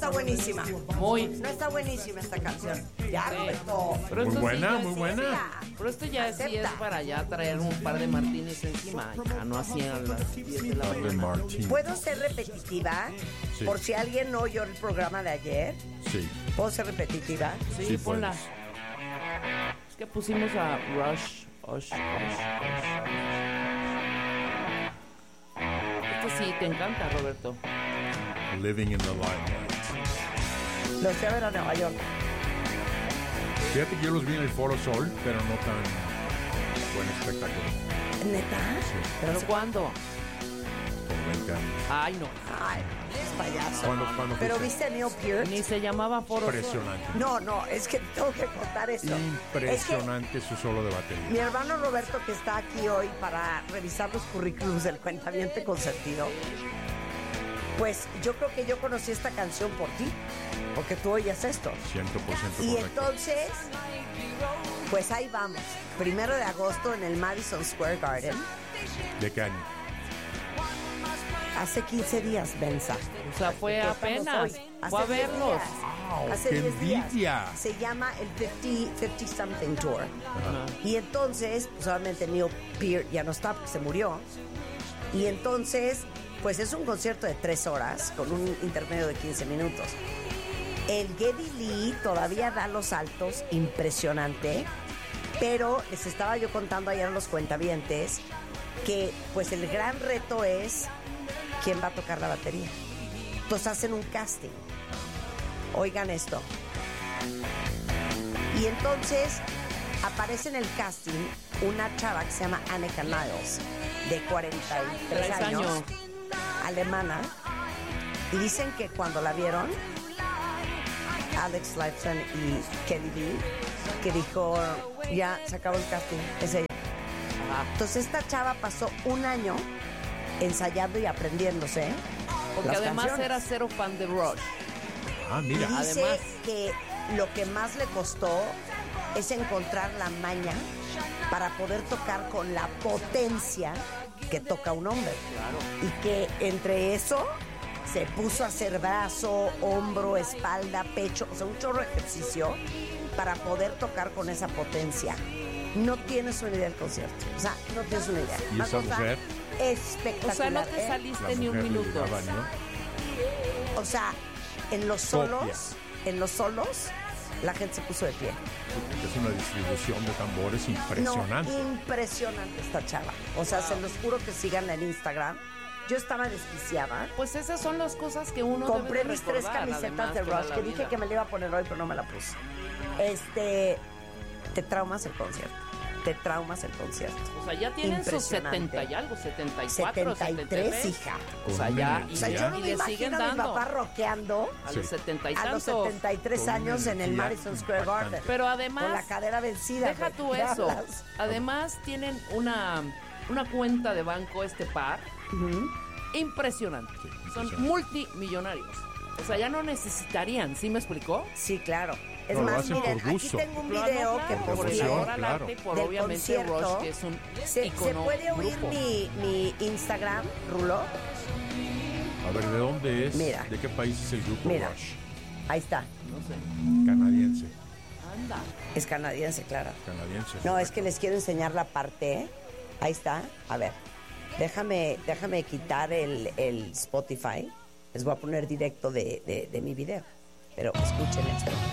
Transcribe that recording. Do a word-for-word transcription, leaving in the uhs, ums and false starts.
está buenísima. Muy. No está buenísima esta canción. Ya, Sí. Roberto. Pero Muy esto buena, sí ya muy es- buena. Pero esto ya sí es Acepta. para ya traer un par de martines encima. Ya no hacían a las diez de la De mañana. Martín. ¿Puedo ser repetitiva? Sí. Por si alguien no oyó el programa de ayer. Sí. ¿Puedo ser repetitiva? Sí, Sí, ponla. puedes. Es que pusimos a Rush. Rush, Rush, Rush. Este sí, te encanta, Roberto. Living in the Limelight. Los fui a ver a Nueva York. Fíjate que yo los vi en el Foro Sol, pero no tan buen espectáculo. ¿Neta? ¿Pero cuándo? Por veinte años. Ay, no. Ay, es payaso. ¿Cuándo, cuándo ¿Pero fuiste? viste a Neil Peart? Ni se llamaba Foro Sol. Impresionante. No, no, es que tengo que contar esto. Impresionante su solo de Es que mi batería. hermano Roberto, que está aquí hoy para revisar los currículums del cuentaviente consentido, pues yo creo que yo conocí esta canción por ti, porque tú oías esto. cien por ciento Y correcto. entonces, pues ahí vamos. Primero de agosto en el Madison Square Garden. ¿De qué año? Hace quince días, Benza. O sea, fue ¿Qué estamos apenas. hoy? Fue a Hace diez verlos. días. Wow, Hace qué diez días. envidia. Se llama el cincuenta, cincuenta something tour. Ajá. Y entonces, pues obviamente Neil Peart ya no está porque se murió. Y entonces, pues es un concierto de tres horas con un intermedio de quince minutos. El Geddy Lee todavía da los saltos, impresionante. Pero les estaba yo contando ayer a los cuentavientes que pues el gran reto es quién va a tocar la batería. Entonces hacen un casting. Oigan esto. Y entonces aparece en el casting una chava que se llama Anneka Niles, de cuarenta y tres Tres años, años. alemana. Y dicen que cuando la vieron, Alex Lifeson y Kelly B, que dijo, ya se acabó el casting, es ella. Entonces esta chava pasó un año ensayando y aprendiéndose Porque las además canciones. era cero fan de Rush. Ah, Y mira. dice además- que lo que más le costó es encontrar la maña para poder tocar con la potencia que toca un hombre. Y que entre eso se puso a hacer brazo, hombro, espalda, pecho, o sea, un chorro de ejercicio para poder tocar con esa potencia. No tienes una idea del concierto. O sea, no tienes una idea. ¿Y Una esa cosa mujer? espectacular. O sea, no te ¿eh? saliste La ni un mujer le minuto. llegaba, ¿no? O sea, en los Copia. solos, en los solos, la gente se puso de pie. Es una distribución de tambores impresionante. No, impresionante esta chava. O sea, se los juro que síganla en Instagram. Yo estaba desquiciada. Pues esas son las cosas que uno Compré debe de mis tres recordar, camisetas además, de toda Rush la que dije vida. que me la iba a poner hoy, pero no me la puse. Este, te traumas el concierto. Te traumas el concierto. O sea, ya tienen sus Impresionante. setenta y algo, setenta y cuatro, setenta y tres, setenta y tres. hija. O sea, Con ya. una Y, O sea, yo no y me le imagino siguen a mi dando. papá rockeando A Sí. los setenta y a los tantos. setenta y tres Con años una en el energía Madison Square Garden. impactante. Pero además. Con la cadera vencida. Deja güey. tú ¿Qué eso. hablas? Además tienen una, una cuenta de banco este par. Impresionante. Son impresionante. multimillonarios. O sea, ya no necesitarían, ¿sí me explicó? Sí, claro. Es No, lo más, hacen miren, por aquí gusto. tengo un Claro, video claro, que por el posteé Devoción, amor al claro. arte y por del obviamente concierto. Rush, que es un ¿Se, ¿Se ícono puede oír grupo. mi, mi Instagram, Rulo? A ver, ¿de dónde es? Mira. ¿De qué país es el grupo Mira. Rush? Ahí está. No sé. Canadiense. Anda. Es canadiense, claro. Canadiense. No, es correcto. que les quiero enseñar la parte. ¿eh? Ahí está. A ver. Déjame, déjame quitar el, el Spotify. Les voy a poner directo de, de, de mi video. Pero escuchen esto.